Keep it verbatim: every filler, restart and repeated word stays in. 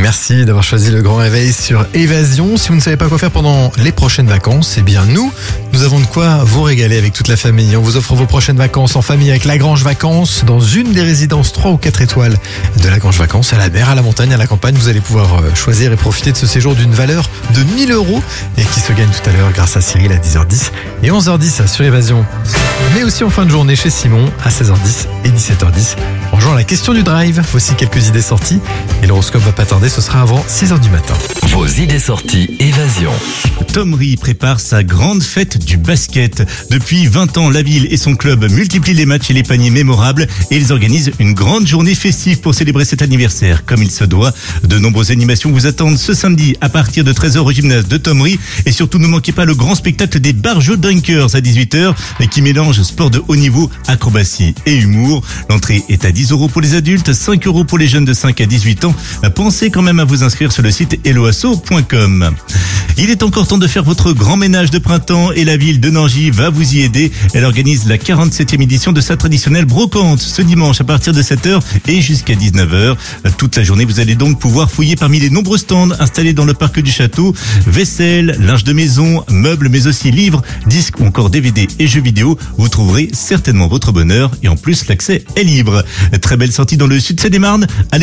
Merci d'avoir choisi le Grand Réveil sur Évasion. Si vous ne savez pas quoi faire pendant les prochaines vacances, eh bien nous, nous avons de quoi vous régaler avec toute la famille. On vous offre vos prochaines vacances en famille avec Lagrange Vacances dans une des résidences trois ou quatre étoiles de Lagrange Vacances, à la mer, à la montagne, à la campagne. Vous allez pouvoir choisir et profiter de ce séjour d'une valeur de mille euros et qui se gagne tout à l'heure grâce à Cyril à dix heures dix et onze heures dix sur Évasion. Mais aussi en fin de journée chez Simon à seize heures dix et dix-sept heures dix. En rejoignant la question du drive, voici quelques idées sorties et l'horoscope va pas tarder, ce sera avant six heures du matin. Vos idées sorties Évasion. Thomery prépare sa grande fête du basket. Depuis vingt ans, la ville et son club multiplient les matchs et les paniers mémorables et ils organisent une grande journée festive pour célébrer cet anniversaire comme il se doit. De nombreuses animations vous attendent ce samedi à partir de treize heures au gymnase de Thomery et surtout ne manquez pas le grand spectacle des Barjots Dunkers à dix-huit heures qui mélange sport de haut niveau, acrobatie et humour. L'entrée est à dix euros pour les adultes, cinq euros pour les jeunes de cinq à dix-huit ans. Pensez quand même à vous inscrire sur le site eloasso point com. Il est encore temps de faire votre grand ménage de printemps et la ville de Nangis va vous y aider. Elle organise la quarante-septième édition de sa traditionnelle brocante ce dimanche à partir de sept heures et jusqu'à dix-neuf heures. Toute la journée, vous allez donc pouvoir fouiller parmi les nombreux stands installés dans le parc du château. Vaisselle, linge de maison, meubles, mais aussi livres, disques ou encore D V D et jeux vidéo. Vous trouverez certainement votre bonheur et en plus l'accès est libre. Très belle sortie dans le sud Seine-et-Marne.